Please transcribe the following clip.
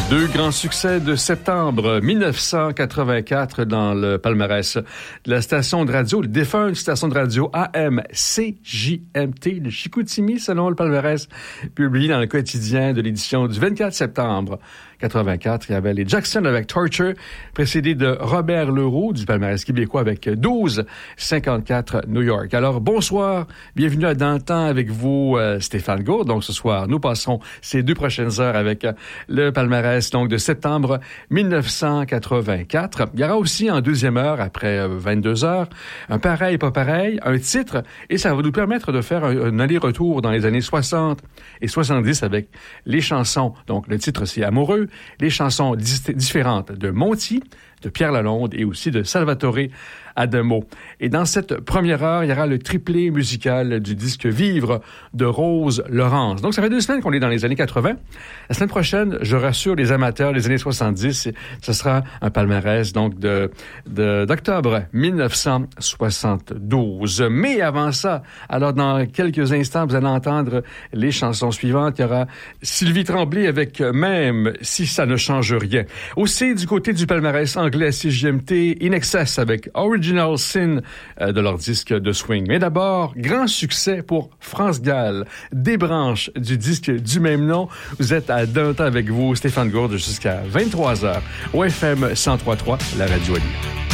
Deux grands succès de septembre 1984 dans le palmarès de la station de radio, la défunte station de radio AM CJMT de Chicoutimi, selon le palmarès publié dans le quotidien de l'édition du 24 septembre 84. Il y avait les Jackson avec Torture, précédé de Robert Leroux du palmarès québécois avec 12,54 New York. Alors, bonsoir, bienvenue à Dans le temps avec vous, Stéphane Gourde. Donc, ce soir, nous passerons ces 2 prochaines heures avec le palmarès donc de septembre 1984. Il y aura aussi en deuxième heure, après 22 heures, un pareil, pas pareil, un titre, et ça va nous permettre de faire un aller-retour dans les années 60 et 70 avec les chansons. Donc, le titre, c'est Amoureux, les chansons différentes de Monty, de Pierre Lalonde et aussi de Salvatore Adamo. Et dans cette première heure, il y aura le triplé musical du disque Vivre de Rose Laurence. Donc, ça fait 2 semaines qu'on est dans les années 80. La semaine prochaine, je rassure les amateurs des années 70, ce sera un palmarès donc d'octobre 1972. Mais avant ça, alors dans quelques instants, vous allez entendre les chansons suivantes. Il y aura Sylvie Tremblay avec Même si ça ne change rien. Aussi, du côté du palmarès anglais CJMT, In Excess avec Original Sin de leur disque de swing. Mais d'abord, grand succès pour France Gall, des branches du disque du même nom. Vous êtes à D'un temps avec vous, Stéphane Gourde, jusqu'à 23h au FM 103.3, la radio à Lyon.